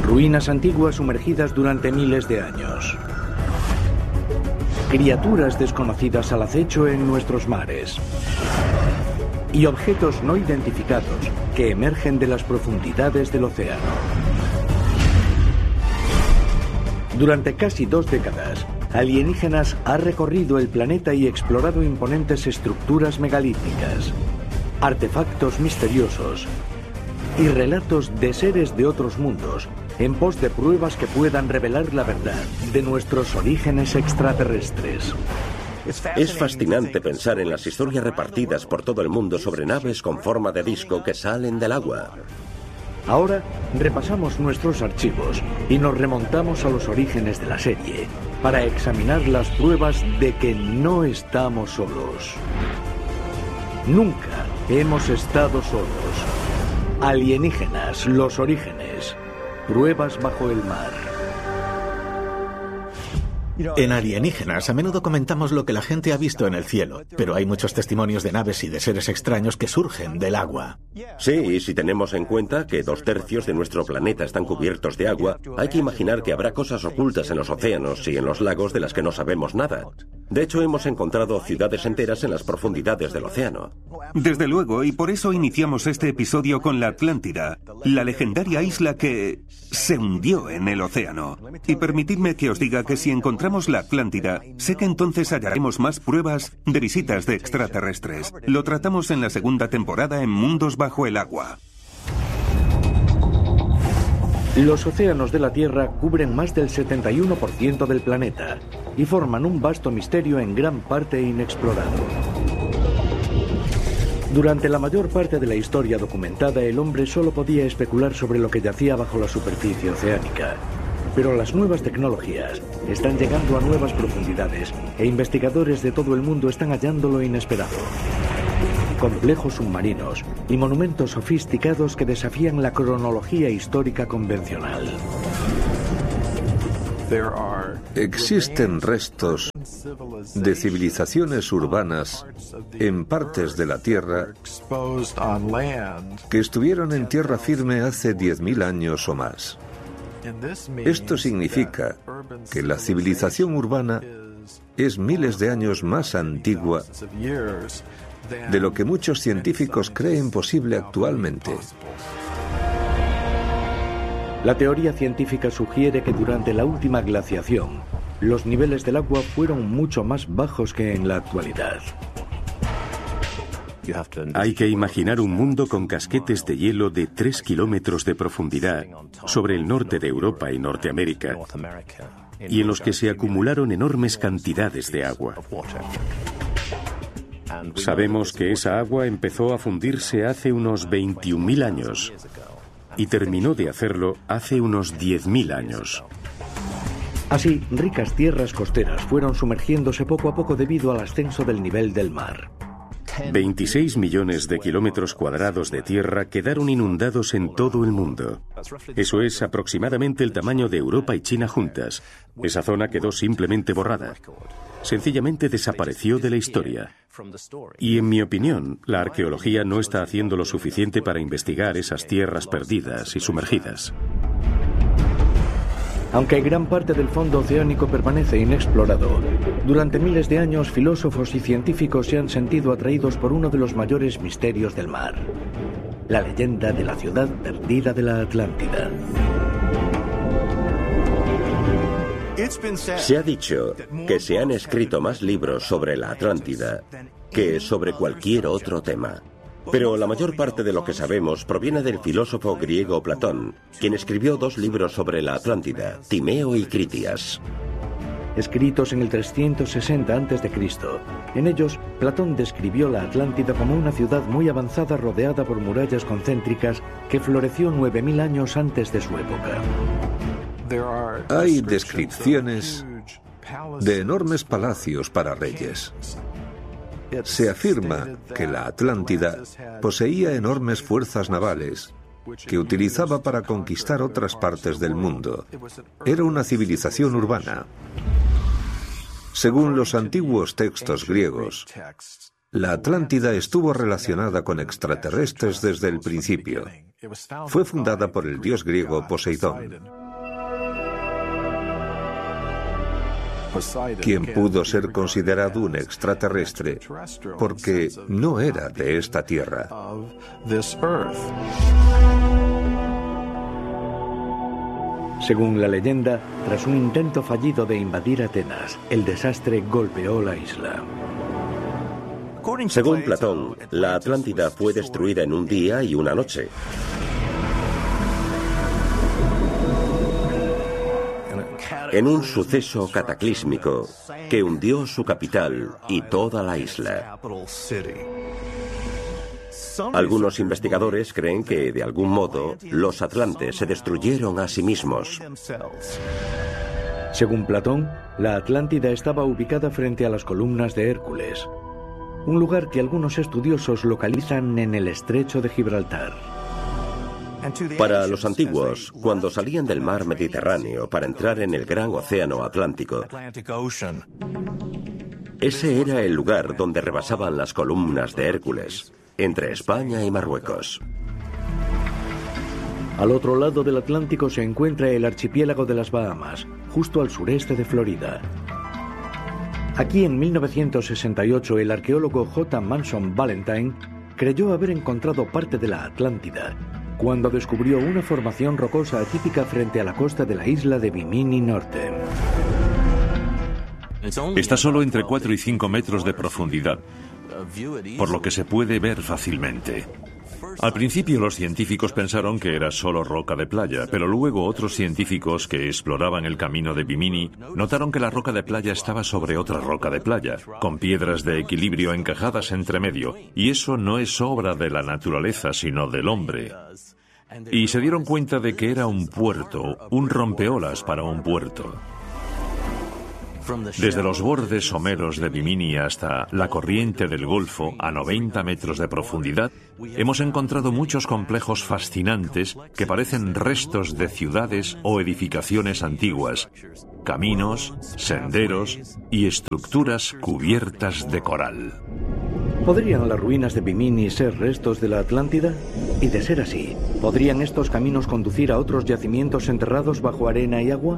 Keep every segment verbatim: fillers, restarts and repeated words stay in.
Ruinas antiguas sumergidas durante miles de años. Criaturas desconocidas al acecho en nuestros mares. Y objetos no identificados que emergen de las profundidades del océano. Durante casi dos décadas, Alienígenas ha recorrido el planeta y explorado imponentes estructuras megalíticas, artefactos misteriosos y relatos de seres de otros mundos en pos de pruebas que puedan revelar la verdad de nuestros orígenes extraterrestres. Es fascinante pensar en las historias repartidas por todo el mundo sobre naves con forma de disco que salen del agua. Ahora repasamos nuestros archivos y nos remontamos a los orígenes de la serie para examinar las pruebas de que no estamos solos. Nunca hemos estado solos. Alienígenas, los orígenes. Pruebas bajo el mar. En Alienígenas a menudo comentamos lo que la gente ha visto en el cielo, pero hay muchos testimonios de naves y de seres extraños que surgen del agua. Sí, y si tenemos en cuenta que dos tercios de nuestro planeta están cubiertos de agua, hay que imaginar que habrá cosas ocultas en los océanos y en los lagos de las que no sabemos nada. De hecho, hemos encontrado ciudades enteras en las profundidades del océano. Desde luego, y por eso iniciamos este episodio con la Atlántida, la legendaria isla que se hundió en el océano. Y permitidme que os diga que si encontramos la Atlántida, sé que entonces hallaremos más pruebas de visitas de extraterrestres. Lo tratamos en la segunda temporada en Mundos bajo el agua. Los océanos de la Tierra cubren más del setenta y uno por ciento del planeta y forman un vasto misterio en gran parte inexplorado. Durante la mayor parte de la historia documentada, el hombre solo podía especular sobre lo que yacía bajo la superficie oceánica. Pero las nuevas tecnologías están llegando a nuevas profundidades e investigadores de todo el mundo están hallando lo inesperado. Complejos submarinos y monumentos sofisticados que desafían la cronología histórica convencional. Existen restos de civilizaciones urbanas en partes de la Tierra que estuvieron en tierra firme hace diez mil años o más. Esto significa que la civilización urbana es miles de años más antigua de lo que muchos científicos creen posible actualmente. La teoría científica sugiere que durante la última glaciación, los niveles del agua fueron mucho más bajos que en la actualidad. Hay que imaginar un mundo con casquetes de hielo de tres kilómetros de profundidad sobre el norte de Europa y Norteamérica, y en los que se acumularon enormes cantidades de agua. Sabemos que esa agua empezó a fundirse hace unos veintiún mil años y terminó de hacerlo hace unos diez mil años. Así, ricas tierras costeras fueron sumergiéndose poco a poco debido al ascenso del nivel del mar. veintiséis millones de kilómetros cuadrados de tierra quedaron inundados en todo el mundo. Eso es aproximadamente el tamaño de Europa y China juntas. Esa zona quedó simplemente borrada. Sencillamente desapareció de la historia. Y en mi opinión, la arqueología no está haciendo lo suficiente para investigar esas tierras perdidas y sumergidas. Aunque gran parte del fondo oceánico permanece inexplorado, durante miles de años filósofos y científicos se han sentido atraídos por uno de los mayores misterios del mar: la leyenda de la ciudad perdida de la Atlántida. Se ha dicho que se han escrito más libros sobre la Atlántida que sobre cualquier otro tema. Pero la mayor parte de lo que sabemos proviene del filósofo griego Platón, quien escribió dos libros sobre la Atlántida, Timeo y Critias. Escritos en el trescientos sesenta antes de Cristo, en ellos Platón describió la Atlántida como una ciudad muy avanzada rodeada por murallas concéntricas que floreció nueve mil años antes de su época. Hay descripciones de enormes palacios para reyes. Se afirma que la Atlántida poseía enormes fuerzas navales que utilizaba para conquistar otras partes del mundo. Era una civilización urbana. Según los antiguos textos griegos, la Atlántida estuvo relacionada con extraterrestres desde el principio. Fue fundada por el dios griego Poseidón, quien pudo ser considerado un extraterrestre porque no era de esta tierra. Según la leyenda, tras un intento fallido de invadir Atenas, el desastre golpeó la isla. Según Platón, la Atlántida fue destruida en un día y una noche. En un suceso cataclísmico que hundió su capital y toda la isla. Algunos investigadores creen que, de algún modo, los atlantes se destruyeron a sí mismos. Según Platón, la Atlántida estaba ubicada frente a las columnas de Hércules, un lugar que algunos estudiosos localizan en el estrecho de Gibraltar. Para los antiguos, cuando salían del mar Mediterráneo para entrar en el gran océano Atlántico, ese era el lugar donde rebasaban las columnas de Hércules, entre España y Marruecos. Al otro lado del Atlántico se encuentra el archipiélago de las Bahamas, justo al sureste de Florida. Aquí en mil novecientos sesenta y ocho el arqueólogo J. Manson Valentine creyó haber encontrado parte de la Atlántida, cuando descubrió una formación rocosa atípica frente a la costa de la isla de Bimini Norte. Está solo entre cuatro y cinco metros de profundidad, por lo que se puede ver fácilmente. Al principio los científicos pensaron que era solo roca de playa, pero luego otros científicos que exploraban el camino de Bimini notaron que la roca de playa estaba sobre otra roca de playa, con piedras de equilibrio encajadas entre medio, y eso no es obra de la naturaleza, sino del hombre. Y se dieron cuenta de que era un puerto, un rompeolas para un puerto. Desde los bordes someros de Bimini hasta la corriente del Golfo, a noventa metros de profundidad, hemos encontrado muchos complejos fascinantes que parecen restos de ciudades o edificaciones antiguas, caminos, senderos y estructuras cubiertas de coral. ¿Podrían las ruinas de Bimini ser restos de la Atlántida? Y de ser así, ¿podrían estos caminos conducir a otros yacimientos enterrados bajo arena y agua?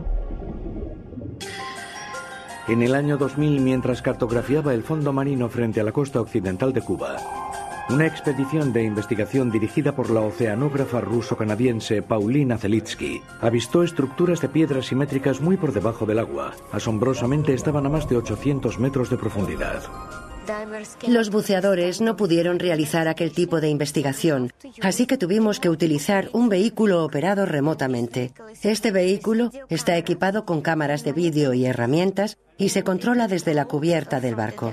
En el año dos mil, mientras cartografiaba el fondo marino frente a la costa occidental de Cuba, una expedición de investigación dirigida por la oceanógrafa ruso-canadiense Paulina Zelitsky avistó estructuras de piedras simétricas muy por debajo del agua. Asombrosamente estaban a más de ochocientos metros de profundidad. Los buceadores no pudieron realizar aquel tipo de investigación, así que tuvimos que utilizar un vehículo operado remotamente. Este vehículo está equipado con cámaras de vídeo y herramientas y se controla desde la cubierta del barco.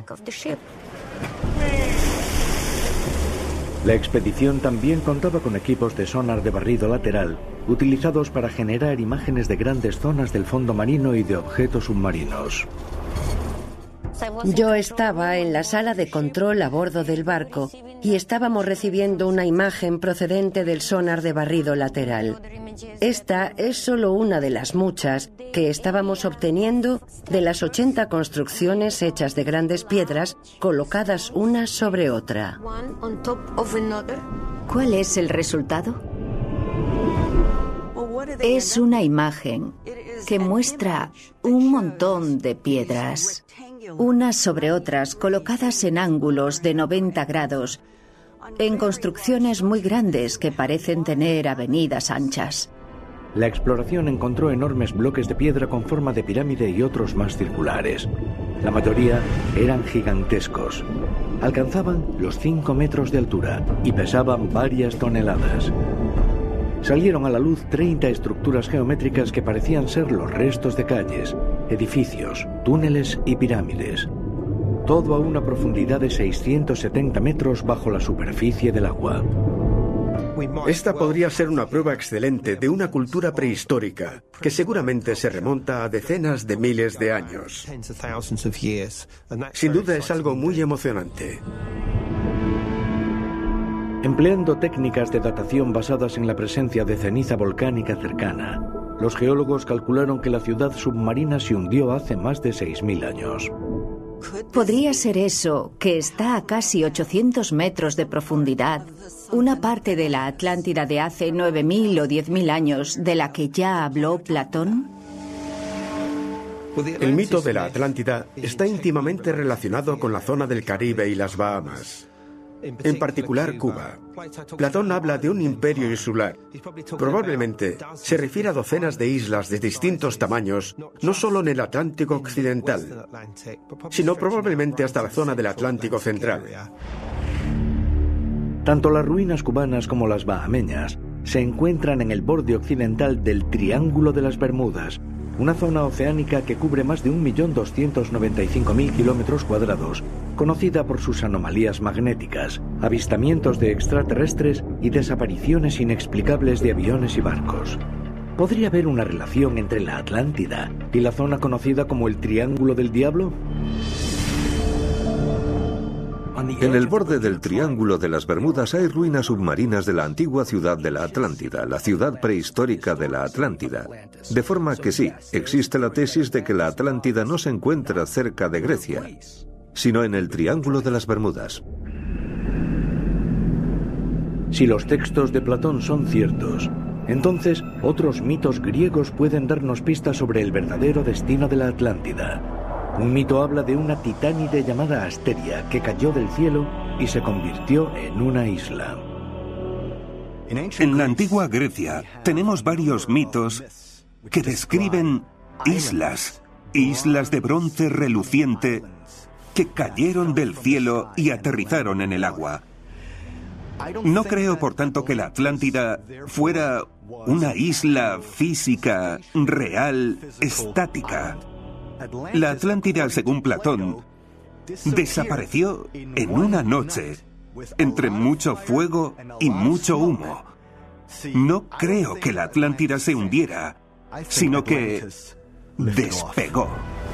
La expedición también contaba con equipos de sonar de barrido lateral, utilizados para generar imágenes de grandes zonas del fondo marino y de objetos submarinos. Yo estaba en la sala de control a bordo del barco y estábamos recibiendo una imagen procedente del sonar de barrido lateral. Esta es solo una de las muchas que estábamos obteniendo de las ochenta construcciones hechas de grandes piedras colocadas una sobre otra. ¿Cuál es el resultado? Es una imagen que muestra un montón de piedras, unas sobre otras colocadas en ángulos de noventa grados, en construcciones muy grandes que parecen tener avenidas anchas. La exploración encontró enormes bloques de piedra con forma de pirámide y otros más circulares. La mayoría eran gigantescos. Alcanzaban los cinco metros de altura y pesaban varias toneladas. Salieron a la luz treinta estructuras geométricas que parecían ser los restos de calles, edificios, túneles y pirámides. Todo a una profundidad de seiscientos setenta metros bajo la superficie del agua. Esta podría ser una prueba excelente de una cultura prehistórica que seguramente se remonta a decenas de miles de años. Sin duda es algo muy emocionante. Empleando técnicas de datación basadas en la presencia de ceniza volcánica cercana, los geólogos calcularon que la ciudad submarina se hundió hace más de seis mil años. ¿Podría ser eso, que está a casi ochocientos metros de profundidad, una parte de la Atlántida de hace nueve mil o diez mil años de la que ya habló Platón? El mito de la Atlántida está íntimamente relacionado con la zona del Caribe y las Bahamas, en particular Cuba. Platón habla de un imperio insular. Probablemente se refiere a docenas de islas de distintos tamaños, no solo en el Atlántico occidental, sino probablemente hasta la zona del Atlántico central. Tanto las ruinas cubanas como las bahameñas se encuentran en el borde occidental del Triángulo de las Bermudas, una zona oceánica que cubre más de un millón doscientos noventa y cinco mil kilómetros cuadrados, conocida por sus anomalías magnéticas, avistamientos de extraterrestres y desapariciones inexplicables de aviones y barcos. ¿Podría haber una relación entre la Atlántida y la zona conocida como el Triángulo del Diablo? En el borde del Triángulo de las Bermudas hay ruinas submarinas de la antigua ciudad de la Atlántida, la ciudad prehistórica de la Atlántida. De forma que sí, existe la tesis de que la Atlántida no se encuentra cerca de Grecia, sino en el Triángulo de las Bermudas. Si los textos de Platón son ciertos, entonces otros mitos griegos pueden darnos pistas sobre el verdadero destino de la Atlántida. Un mito habla de una titánide llamada Asteria que cayó del cielo y se convirtió en una isla. En la antigua Grecia tenemos varios mitos que describen islas, islas de bronce reluciente que cayeron del cielo y aterrizaron en el agua. No creo, por tanto, que la Atlántida fuera una isla física, real, estática. La Atlántida, según Platón, desapareció en una noche, entre mucho fuego y mucho humo. No creo que la Atlántida se hundiera, sino que despegó.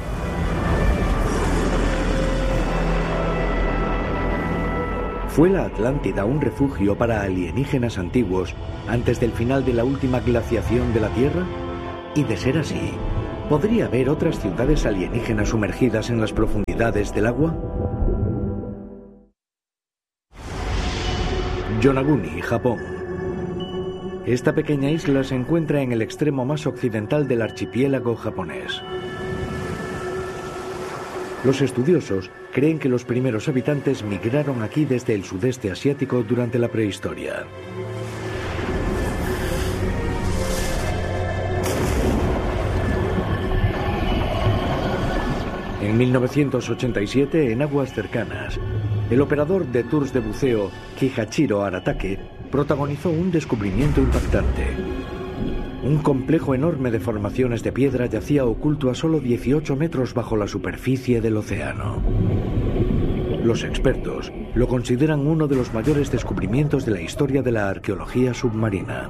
¿Fue la Atlántida un refugio para alienígenas antiguos antes del final de la última glaciación de la Tierra? Y de ser así, ¿podría haber otras ciudades alienígenas sumergidas en las profundidades del agua? Yonaguni, Japón. Esta pequeña isla se encuentra en el extremo más occidental del archipiélago japonés. Los estudiosos creen que los primeros habitantes migraron aquí desde el sudeste asiático durante la prehistoria. En mil novecientos ochenta y siete, en aguas cercanas, el operador de tours de buceo Kihachiro Aratake protagonizó un descubrimiento impactante. Un complejo enorme de formaciones de piedra yacía oculto a solo dieciocho metros bajo la superficie del océano. Los expertos lo consideran uno de los mayores descubrimientos de la historia de la arqueología submarina.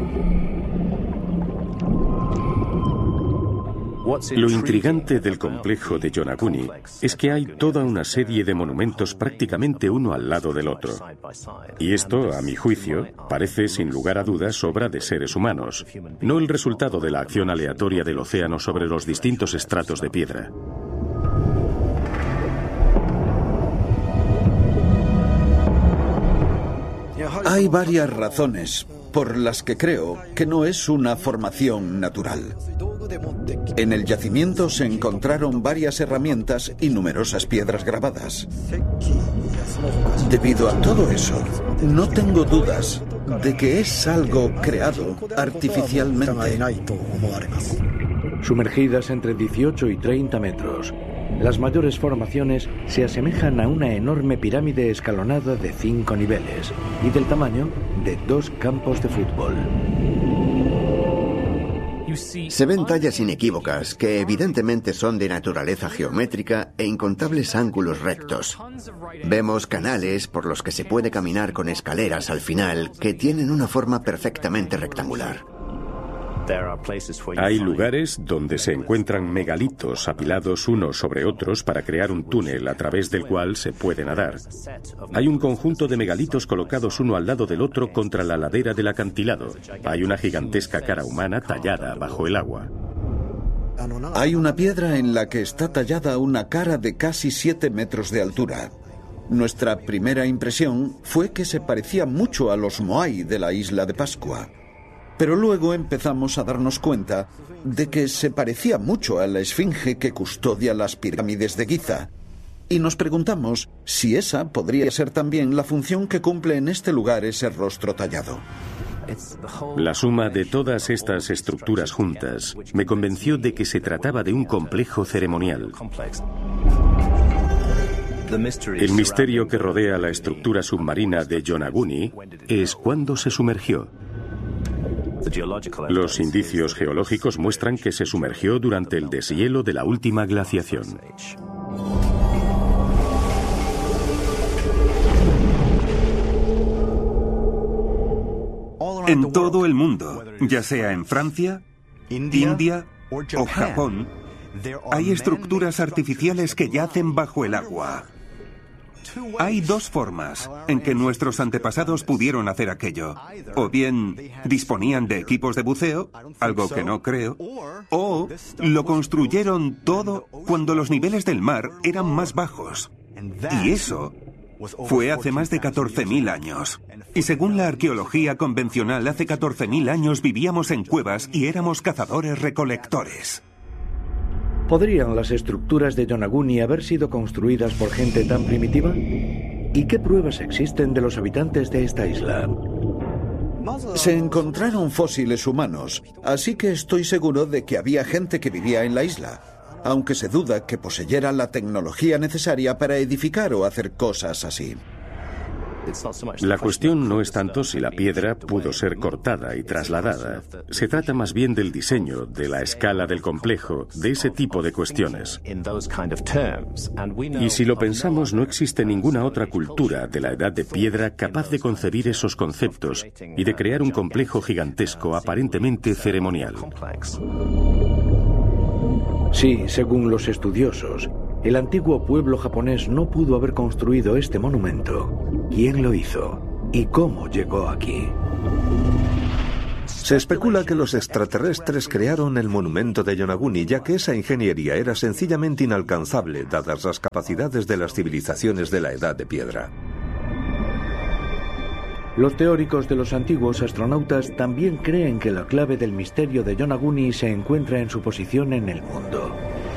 Lo intrigante del complejo de Yonaguni es que hay toda una serie de monumentos prácticamente uno al lado del otro. Y esto, a mi juicio, parece sin lugar a dudas obra de seres humanos, no el resultado de la acción aleatoria del océano sobre los distintos estratos de piedra. Hay varias razones por las que creo que no es una formación natural. En el yacimiento se encontraron varias herramientas y numerosas piedras grabadas. Debido a todo eso, no tengo dudas de que es algo creado artificialmente. Sumergidas entre dieciocho y treinta metros, las mayores formaciones se asemejan a una enorme pirámide escalonada de cinco niveles y del tamaño de dos campos de fútbol. Se ven tallas inequívocas que evidentemente son de naturaleza geométrica e incontables ángulos rectos. Vemos canales por los que se puede caminar con escaleras al final que tienen una forma perfectamente rectangular. Hay lugares donde se encuentran megalitos apilados unos sobre otros para crear un túnel a través del cual se puede nadar. Hay un conjunto de megalitos colocados uno al lado del otro contra la ladera del acantilado. Hay una gigantesca cara humana tallada bajo el agua. Hay una piedra en la que está tallada una cara de casi siete metros de altura. Nuestra primera impresión fue que se parecía mucho a los Moai de la isla de Pascua. Pero luego empezamos a darnos cuenta de que se parecía mucho a la esfinge que custodia las pirámides de Giza. Y nos preguntamos si esa podría ser también la función que cumple en este lugar ese rostro tallado. La suma de todas estas estructuras juntas me convenció de que se trataba de un complejo ceremonial. El misterio que rodea la estructura submarina de Yonaguni es cuándo se sumergió. Los indicios geológicos muestran que se sumergió durante el deshielo de la última glaciación. En todo el mundo, ya sea en Francia, India o Japón, hay estructuras artificiales que yacen bajo el agua. Hay dos formas en que nuestros antepasados pudieron hacer aquello. O bien disponían de equipos de buceo, algo que no creo, o lo construyeron todo cuando los niveles del mar eran más bajos. Y eso fue hace más de catorce mil años. Y según la arqueología convencional, hace catorce mil años vivíamos en cuevas y éramos cazadores-recolectores. ¿Podrían las estructuras de Yonaguni haber sido construidas por gente tan primitiva? ¿Y qué pruebas existen de los habitantes de esta isla? Se encontraron fósiles humanos, así que estoy seguro de que había gente que vivía en la isla, aunque se duda que poseyera la tecnología necesaria para edificar o hacer cosas así. La cuestión no es tanto si la piedra pudo ser cortada y trasladada. Se trata más bien del diseño, de la escala del complejo, de ese tipo de cuestiones. Y si lo pensamos, no existe ninguna otra cultura de la Edad de Piedra capaz de concebir esos conceptos y de crear un complejo gigantesco aparentemente ceremonial. Sí, según los estudiosos, el antiguo pueblo japonés no pudo haber construido este monumento. ¿Quién lo hizo? ¿Y cómo llegó aquí? Se especula que los extraterrestres crearon el monumento de Yonaguni, ya que esa ingeniería era sencillamente inalcanzable, dadas las capacidades de las civilizaciones de la Edad de Piedra. Los teóricos de los antiguos astronautas también creen que la clave del misterio de Yonaguni se encuentra en su posición en el mundo.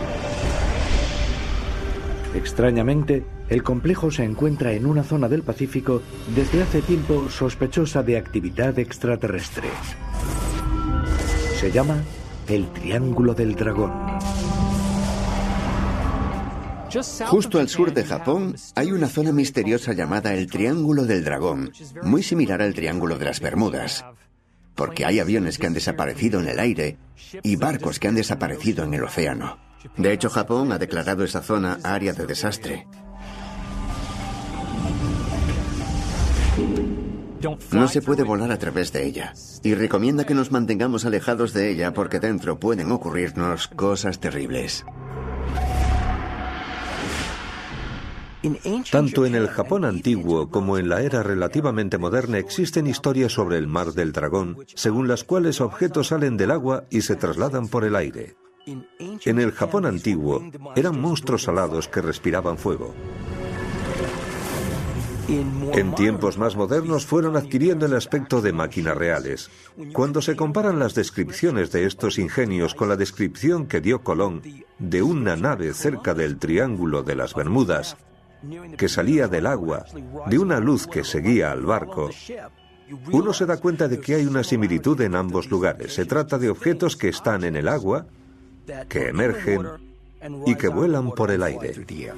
Extrañamente, el complejo se encuentra en una zona del Pacífico desde hace tiempo sospechosa de actividad extraterrestre. Se llama el Triángulo del Dragón. Justo al sur de Japón hay una zona misteriosa llamada el Triángulo del Dragón, muy similar al Triángulo de las Bermudas, porque hay aviones que han desaparecido en el aire y barcos que han desaparecido en el océano. De hecho, Japón ha declarado esa zona área de desastre. No se puede volar a través de ella, y recomienda que nos mantengamos alejados de ella porque dentro pueden ocurrirnos cosas terribles. Tanto en el Japón antiguo como en la era relativamente moderna existen historias sobre el mar del dragón, según las cuales objetos salen del agua y se trasladan por el aire. En el Japón antiguo eran monstruos alados que respiraban fuego. En tiempos más modernos fueron adquiriendo el aspecto de máquinas reales. Cuando se comparan las descripciones de estos ingenios con la descripción que dio Colón de una nave cerca del Triángulo de las Bermudas, que salía del agua, de una luz que seguía al barco, uno se da cuenta de que hay una similitud en ambos lugares. Se trata de objetos que están en el agua, que emergen y que vuelan por el aire.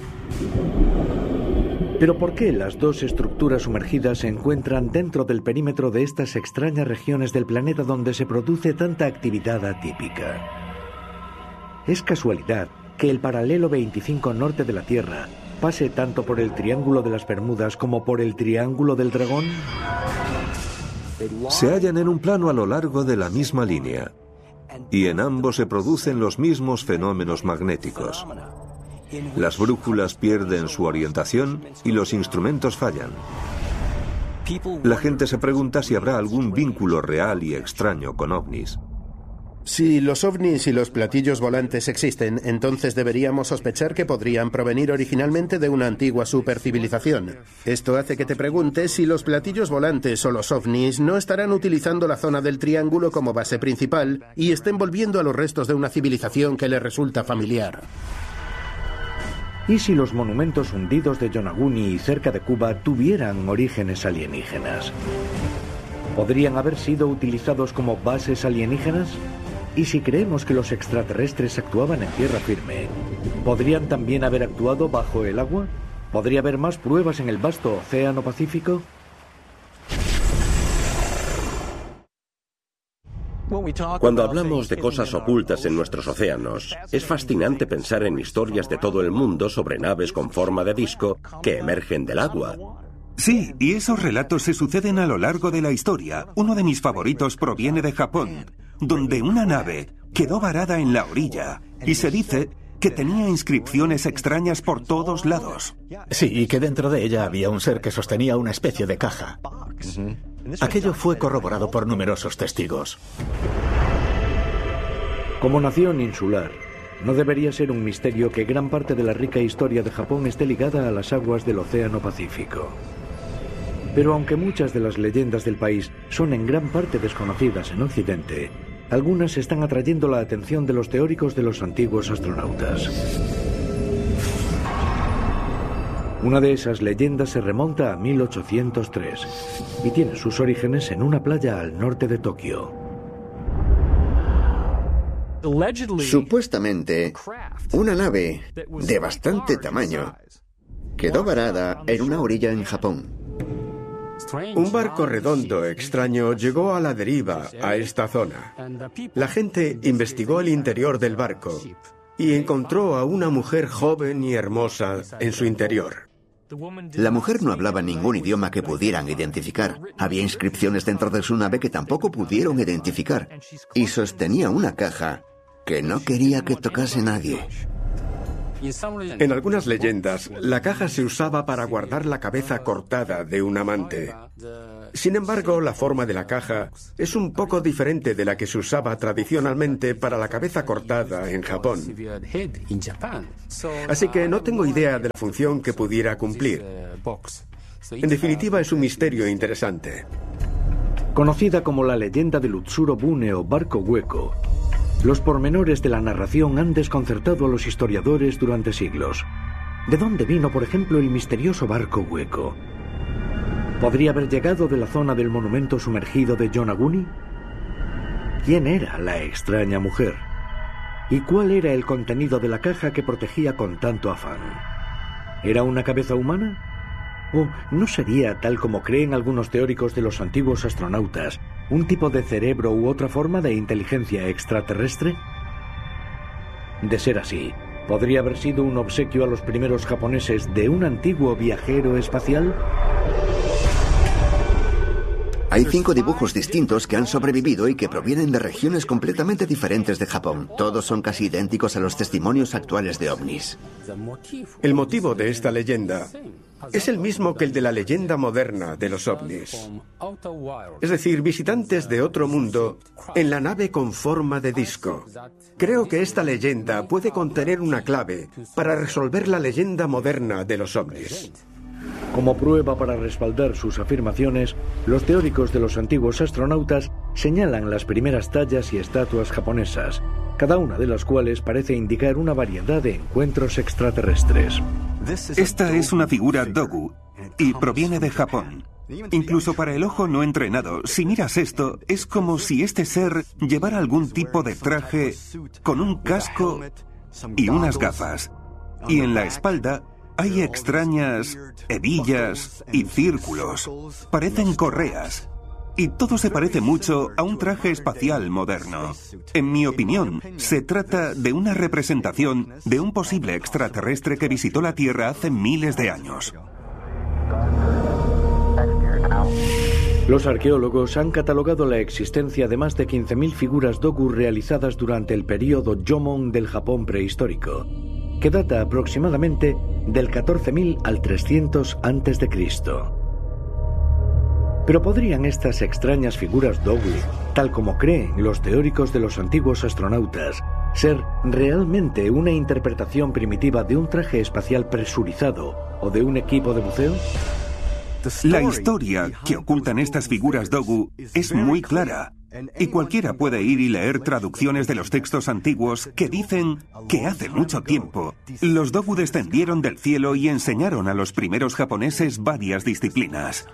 ¿Pero por qué las dos estructuras sumergidas se encuentran dentro del perímetro de estas extrañas regiones del planeta donde se produce tanta actividad atípica? ¿Es casualidad que el paralelo veinticinco norte de la Tierra pase tanto por el Triángulo de las Bermudas como por el Triángulo del Dragón? Se hallan en un plano a lo largo de la misma línea, y en ambos se producen los mismos fenómenos magnéticos. Las brújulas pierden su orientación y los instrumentos fallan. La gente se pregunta si habrá algún vínculo real y extraño con ovnis. Si los ovnis y los platillos volantes existen, entonces deberíamos sospechar que podrían provenir originalmente de una antigua supercivilización. Esto hace que te preguntes si los platillos volantes o los ovnis no estarán utilizando la zona del Triángulo como base principal y estén volviendo a los restos de una civilización que les resulta familiar. ¿Y si los monumentos hundidos de Yonaguni y cerca de Cuba tuvieran orígenes alienígenas? ¿Podrían haber sido utilizados como bases alienígenas? ¿Y si creemos que los extraterrestres actuaban en tierra firme, podrían también haber actuado bajo el agua? ¿Podría haber más pruebas en el vasto Océano Pacífico? Cuando hablamos de cosas ocultas en nuestros océanos, es fascinante pensar en historias de todo el mundo sobre naves con forma de disco que emergen del agua. Sí, y esos relatos se suceden a lo largo de la historia. Uno de mis favoritos proviene de Japón, donde una nave quedó varada en la orilla y se dice que tenía inscripciones extrañas por todos lados. Sí, y que dentro de ella había un ser que sostenía una especie de caja. Aquello fue corroborado por numerosos testigos. Como nación insular, no debería ser un misterio que gran parte de la rica historia de Japón esté ligada a las aguas del Océano Pacífico. Pero aunque muchas de las leyendas del país son en gran parte desconocidas en Occidente, algunas están atrayendo la atención de los teóricos de los antiguos astronautas. Una de esas leyendas se remonta a mil ochocientos tres y tiene sus orígenes en una playa al norte de Tokio. Supuestamente, una nave de bastante tamaño quedó varada en una orilla en Japón. Un barco redondo extraño llegó a la deriva a esta zona. La gente investigó el interior del barco y encontró a una mujer joven y hermosa en su interior. La mujer no hablaba ningún idioma que pudieran identificar. Había inscripciones dentro de su nave que tampoco pudieron identificar. Y sostenía una caja que no quería que tocase nadie. En algunas leyendas, la caja se usaba para guardar la cabeza cortada de un amante. Sin embargo, la forma de la caja es un poco diferente de la que se usaba tradicionalmente para la cabeza cortada en Japón. Así que no tengo idea de la función que pudiera cumplir. En definitiva, es un misterio interesante. Conocida como la leyenda del Utsuro Bune o barco hueco, los pormenores de la narración han desconcertado a los historiadores durante siglos. ¿De dónde vino, por ejemplo, el misterioso barco hueco? ¿Podría haber llegado de la zona del monumento sumergido de Yonaguni? ¿Quién era la extraña mujer? ¿Y cuál era el contenido de la caja que protegía con tanto afán? ¿Era una cabeza humana? ¿O no sería, tal como creen algunos teóricos de los antiguos astronautas, un tipo de cerebro u otra forma de inteligencia extraterrestre? De ser así, ¿podría haber sido un obsequio a los primeros japoneses de un antiguo viajero espacial? Hay cinco dibujos distintos que han sobrevivido y que provienen de regiones completamente diferentes de Japón. Todos son casi idénticos a los testimonios actuales de ovnis. El motivo de esta leyenda es el mismo que el de la leyenda moderna de los ovnis. Es decir, visitantes de otro mundo en la nave con forma de disco. Creo que esta leyenda puede contener una clave para resolver la leyenda moderna de los ovnis. Como prueba para respaldar sus afirmaciones, los teóricos de los antiguos astronautas señalan las primeras tallas y estatuas japonesas, cada una de las cuales parece indicar una variedad de encuentros extraterrestres. Esta es una figura dogu y proviene de Japón. Incluso para el ojo no entrenado, si miras esto, es como si este ser llevara algún tipo de traje con un casco y unas gafas. Y en la espalda hay extrañas hebillas y círculos. Parecen correas. Y todo se parece mucho a un traje espacial moderno. En mi opinión, se trata de una representación de un posible extraterrestre que visitó la Tierra hace miles de años. Los arqueólogos han catalogado la existencia de más de quince mil figuras dogu realizadas durante el período Jomon del Japón prehistórico, que data aproximadamente del catorce mil al trescientos antes de Cristo. Pero ¿podrían estas extrañas figuras Dogu, tal como creen los teóricos de los antiguos astronautas, ser realmente una interpretación primitiva de un traje espacial presurizado o de un equipo de buceo? La historia que ocultan estas figuras Dogu es muy clara, y cualquiera puede ir y leer traducciones de los textos antiguos que dicen que hace mucho tiempo los Dogu descendieron del cielo y enseñaron a los primeros japoneses varias disciplinas.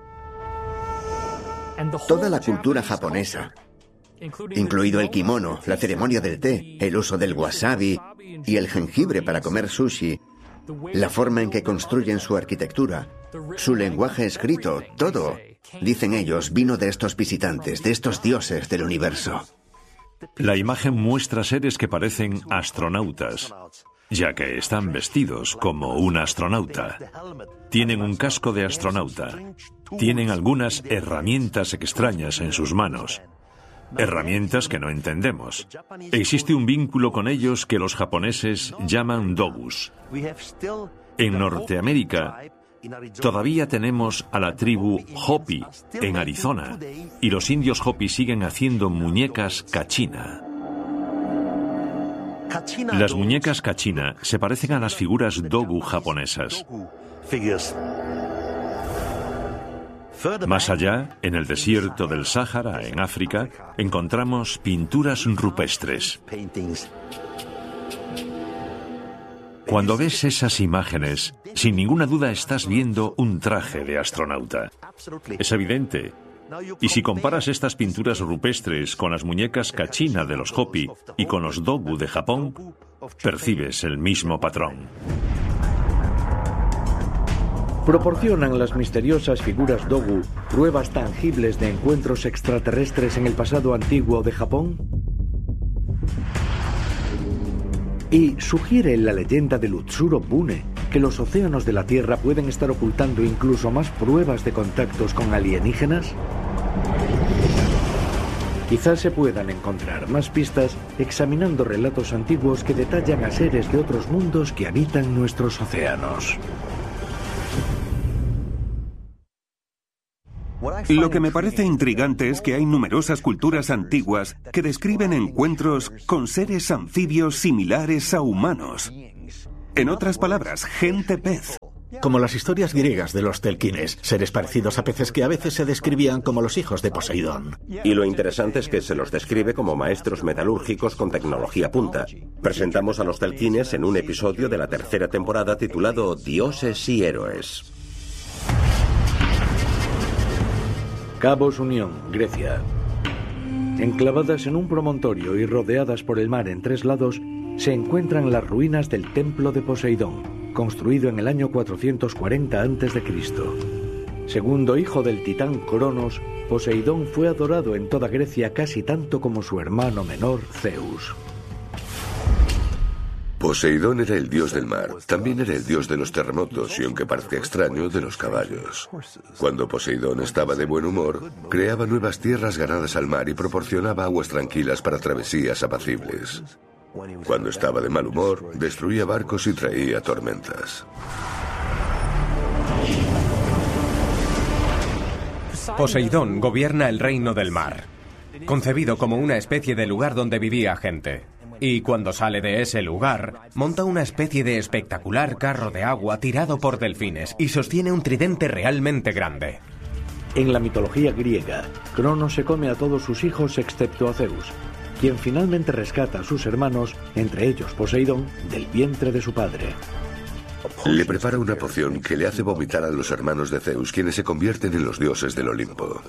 Toda la cultura japonesa, incluido el kimono, la ceremonia del té, el uso del wasabi y el jengibre para comer sushi, la forma en que construyen su arquitectura, su lenguaje escrito, todo, dicen ellos, vino de estos visitantes, de estos dioses del universo. La imagen muestra seres que parecen astronautas, ya que están vestidos como un astronauta. Tienen un casco de astronauta. Tienen algunas herramientas extrañas en sus manos. Herramientas que no entendemos. Existe un vínculo con ellos que los japoneses llaman dogus. En Norteamérica todavía tenemos a la tribu Hopi en Arizona, y los indios Hopi siguen haciendo muñecas kachina. Las muñecas kachina se parecen a las figuras dogu japonesas. Más allá, en el desierto del Sáhara, en África, encontramos pinturas rupestres. Cuando ves esas imágenes, sin ninguna duda estás viendo un traje de astronauta. Es evidente. Y si comparas estas pinturas rupestres con las muñecas kachina de los Hopi y con los dogu de Japón, percibes el mismo patrón. ¿Proporcionan las misteriosas figuras Dogu pruebas tangibles de encuentros extraterrestres en el pasado antiguo de Japón? ¿Y sugiere la leyenda del Utsuro Bune que los océanos de la Tierra pueden estar ocultando incluso más pruebas de contactos con alienígenas? Quizás se puedan encontrar más pistas examinando relatos antiguos que detallan a seres de otros mundos que habitan nuestros océanos. Lo que me parece intrigante es que hay numerosas culturas antiguas que describen encuentros con seres anfibios similares a humanos. En otras palabras, gente pez. Como las historias griegas de los telquines, seres parecidos a peces que a veces se describían como los hijos de Poseidón. Y lo interesante es que se los describe como maestros metalúrgicos con tecnología punta. Presentamos a los telquines en un episodio de la tercera temporada titulado Dioses y Héroes. Cabos Unión, Grecia. Enclavadas en un promontorio y rodeadas por el mar en tres lados, se encuentran las ruinas del Templo de Poseidón, construido en el año cuatrocientos cuarenta antes de Cristo. Segundo hijo del titán Cronos, Poseidón fue adorado en toda Grecia casi tanto como su hermano menor, Zeus. Poseidón era el dios del mar, también era el dios de los terremotos y, aunque parezca extraño, de los caballos. Cuando Poseidón estaba de buen humor, creaba nuevas tierras ganadas al mar y proporcionaba aguas tranquilas para travesías apacibles. Cuando estaba de mal humor, destruía barcos y traía tormentas. Poseidón gobierna el reino del mar, concebido como una especie de lugar donde vivía gente. Y cuando sale de ese lugar, monta una especie de espectacular carro de agua tirado por delfines y sostiene un tridente realmente grande. En la mitología griega, Cronos se come a todos sus hijos excepto a Zeus, quien finalmente rescata a sus hermanos, entre ellos Poseidón, del vientre de su padre. Le prepara una poción que le hace vomitar a los hermanos de Zeus, quienes se convierten en los dioses del Olimpo.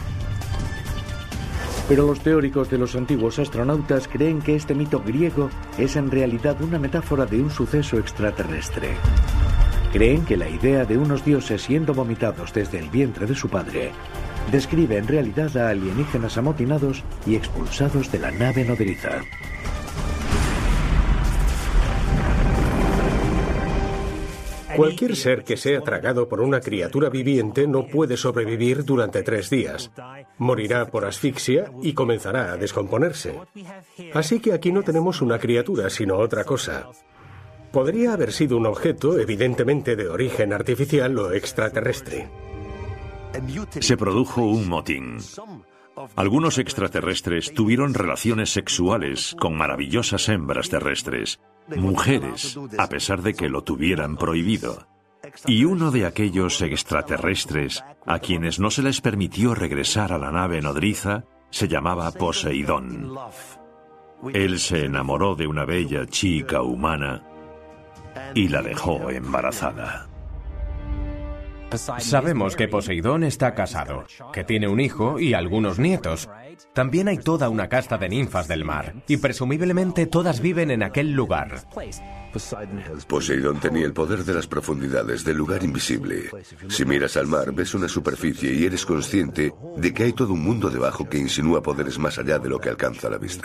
Pero los teóricos de los antiguos astronautas creen que este mito griego es en realidad una metáfora de un suceso extraterrestre. Creen que la idea de unos dioses siendo vomitados desde el vientre de su padre describe en realidad a alienígenas amotinados y expulsados de la nave nodriza. Cualquier ser que sea tragado por una criatura viviente no puede sobrevivir durante tres días. Morirá por asfixia y comenzará a descomponerse. Así que aquí no tenemos una criatura, sino otra cosa. Podría haber sido un objeto, evidentemente de origen artificial o extraterrestre. Se produjo un motín. Algunos extraterrestres tuvieron relaciones sexuales con maravillosas hembras terrestres, mujeres, a pesar de que lo tuvieran prohibido. Y uno de aquellos extraterrestres, a quienes no se les permitió regresar a la nave nodriza, se llamaba Poseidón. Él se enamoró de una bella chica humana y la dejó embarazada. Sabemos que Poseidón está casado, que tiene un hijo y algunos nietos. También hay toda una casta de ninfas del mar, y presumiblemente todas viven en aquel lugar. Poseidón tenía el poder de las profundidades, del lugar invisible. Si miras al mar, ves una superficie y eres consciente de que hay todo un mundo debajo que insinúa poderes más allá de lo que alcanza la vista.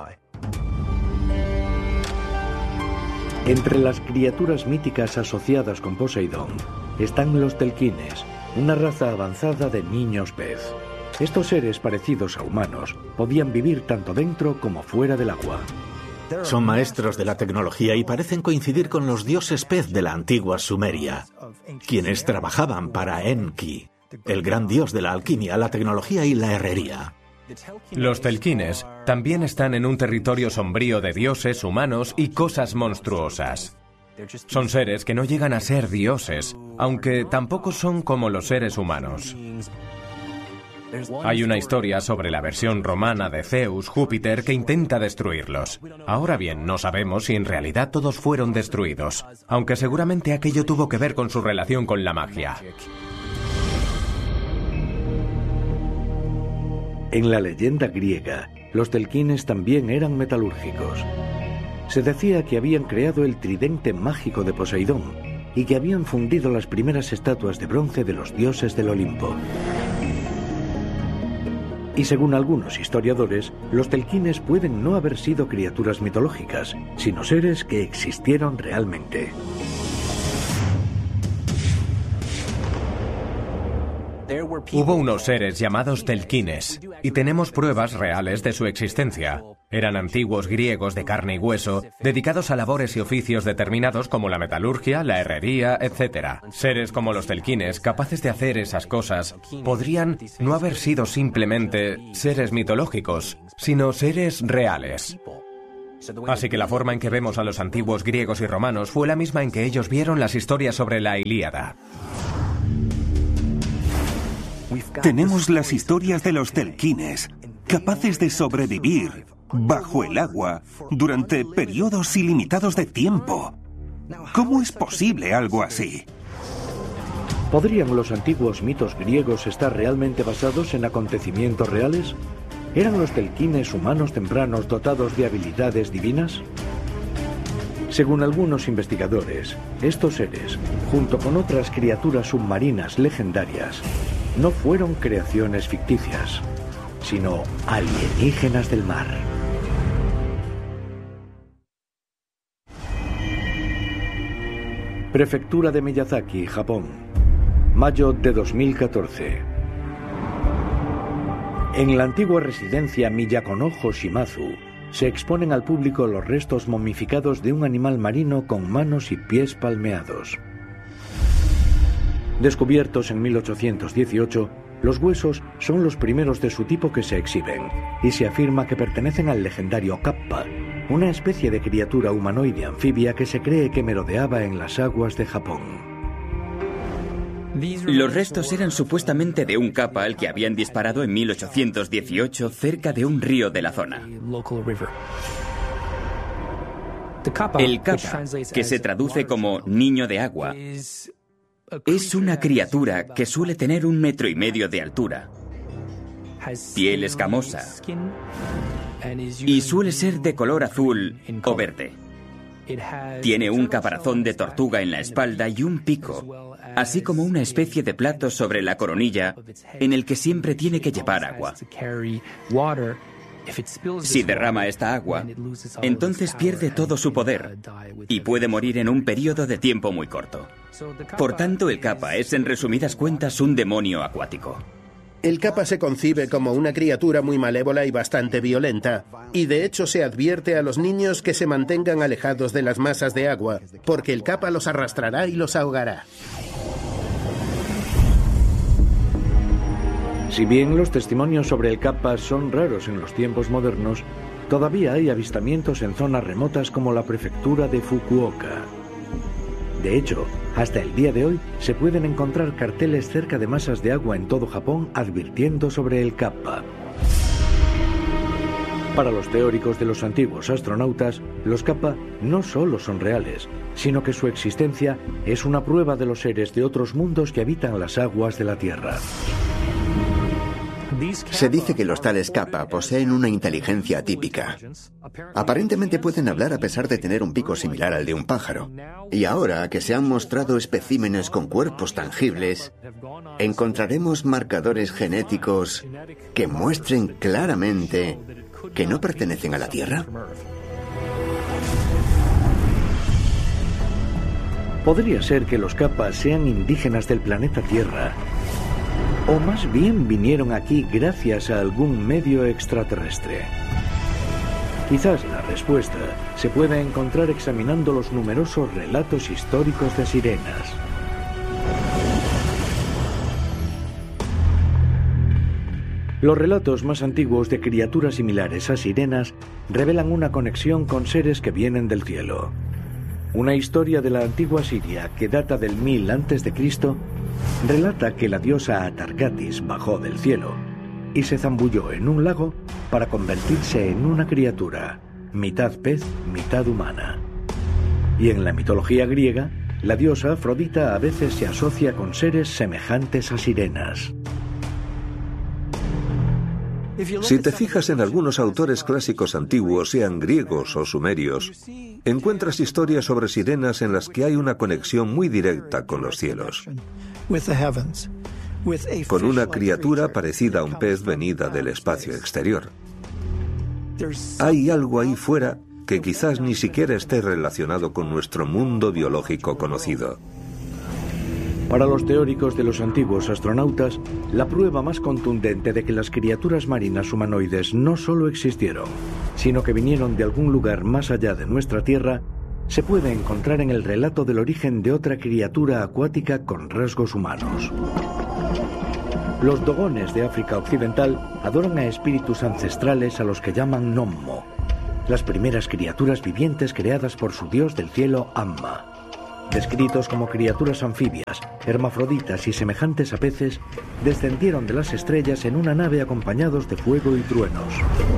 Entre las criaturas míticas asociadas con Poseidón están los telquines, una raza avanzada de niños pez. Estos seres parecidos a humanos podían vivir tanto dentro como fuera del agua. Son maestros de la tecnología y parecen coincidir con los dioses pez de la antigua Sumeria, quienes trabajaban para Enki, el gran dios de la alquimia, la tecnología y la herrería. Los telquines también están en un territorio sombrío de dioses, humanos y cosas monstruosas. Son seres que no llegan a ser dioses, aunque tampoco son como los seres humanos. Hay una historia sobre la versión romana de Zeus, Júpiter, que intenta destruirlos. Ahora bien, no sabemos si en realidad todos fueron destruidos, aunque seguramente aquello tuvo que ver con su relación con la magia. En la leyenda griega, los telquines también eran metalúrgicos. Se decía que habían creado el tridente mágico de Poseidón y que habían fundido las primeras estatuas de bronce de los dioses del Olimpo. Y según algunos historiadores, los telquines pueden no haber sido criaturas mitológicas, sino seres que existieron realmente. Hubo unos seres llamados telquines, y tenemos pruebas reales de su existencia. Eran antiguos griegos de carne y hueso, dedicados a labores y oficios determinados como la metalurgia, la herrería, etcétera. Seres como los telquines, capaces de hacer esas cosas, podrían no haber sido simplemente seres mitológicos, sino seres reales. Así que la forma en que vemos a los antiguos griegos y romanos fue la misma en que ellos vieron las historias sobre la Ilíada. Tenemos las historias de los telquines, capaces de sobrevivir bajo el agua durante periodos ilimitados de tiempo. ¿Cómo es posible algo así? ¿Podrían los antiguos mitos griegos estar realmente basados en acontecimientos reales? ¿Eran los telquines humanos tempranos dotados de habilidades divinas? Según algunos investigadores, estos seres, junto con otras criaturas submarinas legendarias, no fueron creaciones ficticias, sino alienígenas del mar. Prefectura de Miyazaki, Japón. Mayo de dos mil catorce. En la antigua residencia Miyakonojo Shimazu se exponen al público los restos momificados de un animal marino con manos y pies palmeados. Descubiertos en mil ochocientos dieciocho, los huesos son los primeros de su tipo que se exhiben, y se afirma que pertenecen al legendario Kappa, una especie de criatura humanoide anfibia que se cree que merodeaba en las aguas de Japón. Los restos eran supuestamente de un Kappa al que habían disparado en mil ochocientos dieciocho cerca de un río de la zona. El Kappa, que se traduce como niño de agua, es una criatura que suele tener un metro y medio de altura, piel escamosa y suele ser de color azul o verde. Tiene un caparazón de tortuga en la espalda y un pico, así como una especie de plato sobre la coronilla en el que siempre tiene que llevar agua. Si derrama esta agua, entonces pierde todo su poder y puede morir en un periodo de tiempo muy corto. Por tanto, el Kappa es, en resumidas cuentas, un demonio acuático. El Kappa se concibe como una criatura muy malévola y bastante violenta, y de hecho se advierte a los niños que se mantengan alejados de las masas de agua, porque el Kappa los arrastrará y los ahogará. Si bien los testimonios sobre el Kappa son raros en los tiempos modernos, todavía hay avistamientos en zonas remotas como la prefectura de Fukuoka. De hecho, hasta el día de hoy se pueden encontrar carteles cerca de masas de agua en todo Japón advirtiendo sobre el Kappa. Para los teóricos de los antiguos astronautas, los Kappa no solo son reales, sino que su existencia es una prueba de los seres de otros mundos que habitan las aguas de la Tierra. Se dice que los tales Kappa poseen una inteligencia atípica. Aparentemente pueden hablar a pesar de tener un pico similar al de un pájaro. Y ahora que se han mostrado especímenes con cuerpos tangibles, encontraremos marcadores genéticos que muestren claramente que no pertenecen a la Tierra. Podría ser que los Kappa sean indígenas del planeta Tierra, o más bien vinieron aquí gracias a algún medio extraterrestre. Quizás la respuesta se pueda encontrar examinando los numerosos relatos históricos de sirenas. Los relatos más antiguos de criaturas similares a sirenas revelan una conexión con seres que vienen del cielo. Una historia de la antigua Siria que data del mil antes de Cristo relata que la diosa Atargatis bajó del cielo y se zambulló en un lago para convertirse en una criatura, mitad pez, mitad humana. Y en la mitología griega, la diosa Afrodita a veces se asocia con seres semejantes a sirenas. Si te fijas en algunos autores clásicos antiguos, sean griegos o sumerios, encuentras historias sobre sirenas en las que hay una conexión muy directa con los cielos, con una criatura parecida a un pez venida del espacio exterior. Hay algo ahí fuera que quizás ni siquiera esté relacionado con nuestro mundo biológico conocido. Para los teóricos de los antiguos astronautas, la prueba más contundente de que las criaturas marinas humanoides no solo existieron, sino que vinieron de algún lugar más allá de nuestra Tierra, se puede encontrar en el relato del origen de otra criatura acuática con rasgos humanos. Los dogones de África Occidental adoran a espíritus ancestrales a los que llaman Nommo, las primeras criaturas vivientes creadas por su dios del cielo Amma. Descritos como criaturas anfibias, hermafroditas y semejantes a peces, descendieron de las estrellas en una nave acompañados de fuego y truenos.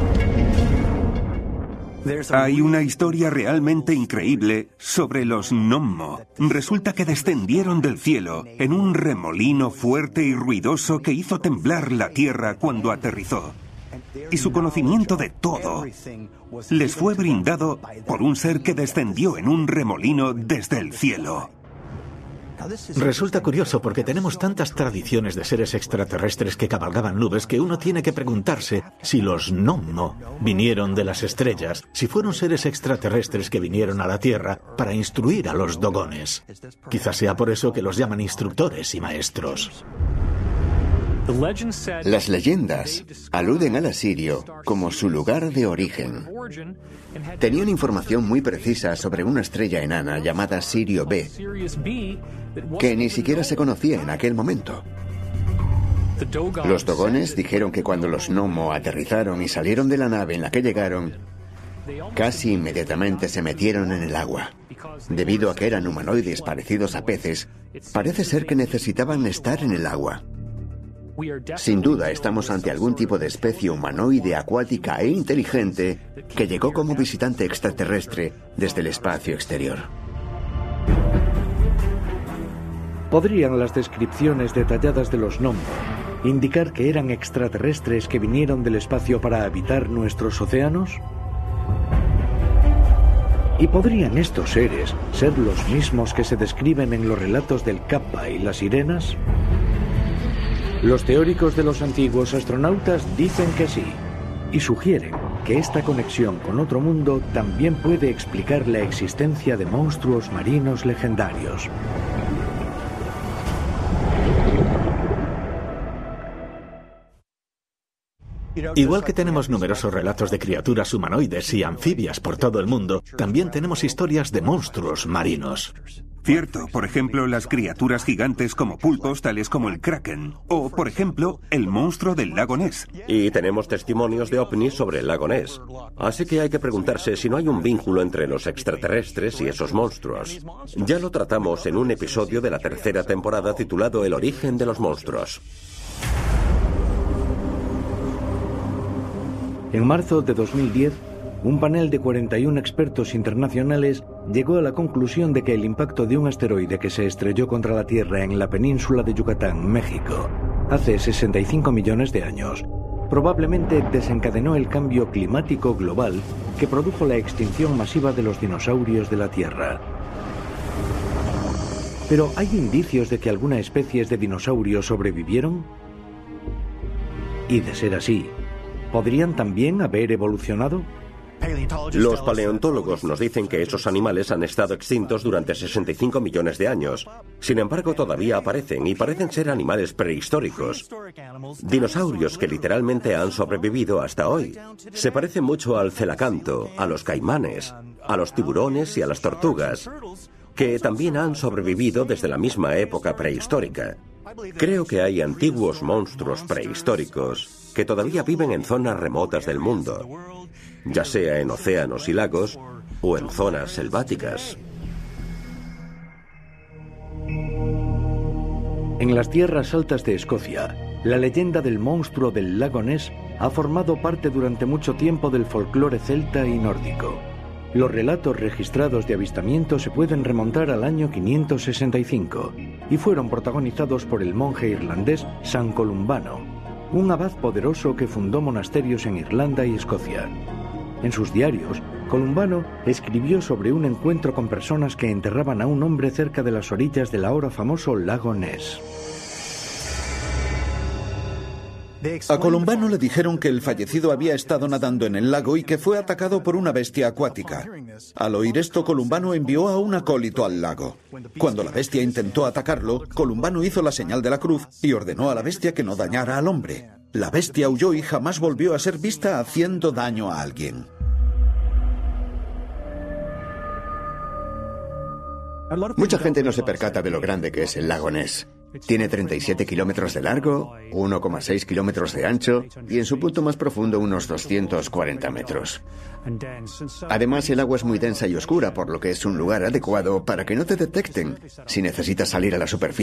Hay una historia realmente increíble sobre los Nommo. Resulta que descendieron del cielo en un remolino fuerte y ruidoso que hizo temblar la tierra cuando aterrizó. Y su conocimiento de todo les fue brindado por un ser que descendió en un remolino desde el cielo. Resulta curioso porque tenemos tantas tradiciones de seres extraterrestres que cabalgaban nubes que uno tiene que preguntarse si los Nommo vinieron de las estrellas, si fueron seres extraterrestres que vinieron a la Tierra para instruir a los dogones. Quizás sea por eso que los llaman instructores y maestros. Las leyendas aluden al asirio como su lugar de origen. Tenían información muy precisa sobre una estrella enana llamada Sirio B, que ni siquiera se conocía en aquel momento. Los dogones dijeron que cuando los Nommo aterrizaron y salieron de la nave en la que llegaron, casi inmediatamente se metieron en el agua. Debido a que eran humanoides parecidos a peces, parece ser que necesitaban estar en el agua. Sin duda estamos ante algún tipo de especie humanoide acuática e inteligente que llegó como visitante extraterrestre desde el espacio exterior. ¿Podrían las descripciones detalladas de los Nommo indicar que eran extraterrestres que vinieron del espacio para habitar nuestros océanos? ¿Y podrían estos seres ser los mismos que se describen en los relatos del Kappa y las sirenas? Los teóricos de los antiguos astronautas dicen que sí, y sugieren que esta conexión con otro mundo también puede explicar la existencia de monstruos marinos legendarios. Igual que tenemos numerosos relatos de criaturas humanoides y anfibias por todo el mundo, también tenemos historias de monstruos marinos. Cierto, por ejemplo, las criaturas gigantes como pulpos tales como el Kraken, o por ejemplo, el monstruo del lago Ness. Y tenemos testimonios de ovnis sobre el lago Ness. Así que hay que preguntarse si no hay un vínculo entre los extraterrestres y esos monstruos. Ya lo tratamos en un episodio de la tercera temporada titulado El origen de los monstruos. En marzo de dos mil diez, un panel de cuarenta y uno expertos internacionales llegó a la conclusión de que el impacto de un asteroide que se estrelló contra la Tierra en la península de Yucatán, México, hace sesenta y cinco millones de años, probablemente desencadenó el cambio climático global que produjo la extinción masiva de los dinosaurios de la Tierra. Pero ¿hay indicios de que alguna especie de dinosaurios sobrevivieron? Y de ser así, ¿podrían también haber evolucionado? Los paleontólogos nos dicen que esos animales han estado extintos durante sesenta y cinco millones de años. Sin embargo, todavía aparecen y parecen ser animales prehistóricos. Dinosaurios que literalmente han sobrevivido hasta hoy. Se parecen mucho al celacanto, a los caimanes, a los tiburones y a las tortugas, que también han sobrevivido desde la misma época prehistórica. Creo que hay antiguos monstruos prehistóricos que todavía viven en zonas remotas del mundo, ya sea en océanos y lagos o en zonas selváticas. En las tierras altas de Escocia, la leyenda del monstruo del lago Ness ha formado parte durante mucho tiempo del folclore celta y nórdico. Los relatos registrados de avistamientos se pueden remontar al año quinientos sesenta y cinco y fueron protagonizados por el monje irlandés San Columbano, un abad poderoso que fundó monasterios en Irlanda y Escocia. En sus diarios, Columbano escribió sobre un encuentro con personas que enterraban a un hombre cerca de las orillas del ahora famoso lago Ness. A Columbano le dijeron que el fallecido había estado nadando en el lago y que fue atacado por una bestia acuática. Al oír esto, Columbano envió a un acólito al lago. Cuando la bestia intentó atacarlo, Columbano hizo la señal de la cruz y ordenó a la bestia que no dañara al hombre. La bestia huyó y jamás volvió a ser vista haciendo daño a alguien. Mucha gente no se percata de lo grande que es el lago Ness. Tiene treinta y siete kilómetros de largo, uno coma seis kilómetros de ancho y en su punto más profundo unos doscientos cuarenta metros. Además, el agua es muy densa y oscura, por lo que es un lugar adecuado para que no te detecten si necesitas salir a la superficie